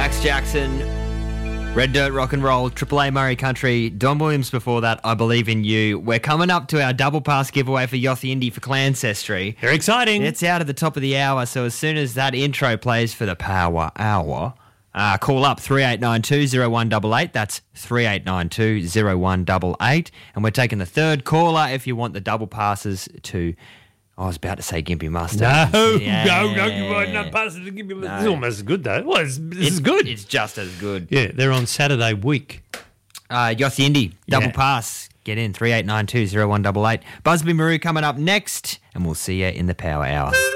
Max Jackson, Red Dirt Rock and Roll, Triple A Murray Country, Don Williams before that, I Believe in You. We're coming up to our double pass giveaway for Yossi Indy for Clancestry. Very exciting. It's out at the top of the hour, so as soon as that intro plays for the Power Hour, call up 3892-0188. That's 3892-0188. And we're taking the third caller if you want the double passes to... I was about to say Gympie Mustard. No, you won't not pass it to Gympie Mustard. This is almost as good, though. Well, this is good. It's just as good. Yeah, they're on Saturday week. Yossi Indy, double pass. Get in, 3892-0188. Busby Maru coming up next, and we'll see you in the Power Hour.